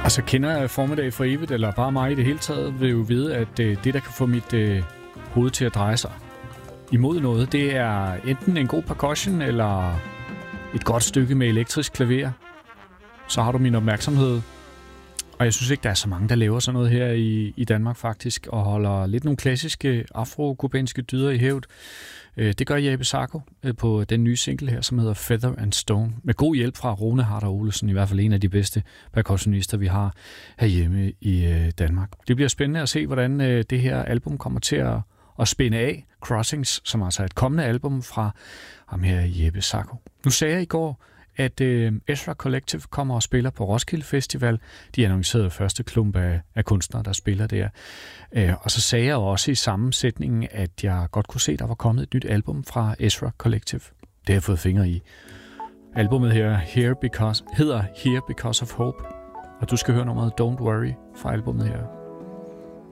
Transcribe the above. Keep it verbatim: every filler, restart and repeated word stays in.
Altså kender jeg Formiddag for evigt, eller bare mig i det hele taget, vil jo vide, at øh, det, der kan få mit øh, hoved til at dreje sig imod noget, det er enten en god percussion, eller et godt stykke med elektrisk klaver. Så har du min opmærksomhed. Og jeg synes ikke, der er så mange, der laver sådan noget her i, i Danmark faktisk, og holder lidt nogle klassiske afro-kubanske dyder i hævd. Det gør Jeppe Sacco på den nye single her, som hedder Feather and Stone, med god hjælp fra Rune Harder Olesen, i hvert fald en af de bedste percussionister, vi har herhjemme i Danmark. Det bliver spændende at se, hvordan det her album kommer til at, at spænde af. Crossings, som altså er et kommende album fra ham her, Jeppe Sacco. Nu sagde jeg i går, at øh, Ezra Collective kommer og spiller på Roskilde Festival. De annoncerede første klump af, af kunstnere, der spiller der. Øh, og så sagde jeg også i sammensætningen, at jeg godt kunne se, at der var kommet et nyt album fra Ezra Collective. Det har jeg fået fingre i. Albummet her Here Because, hedder Here Because of Hope. Og du skal høre nummeret Don't Worry fra albumet her.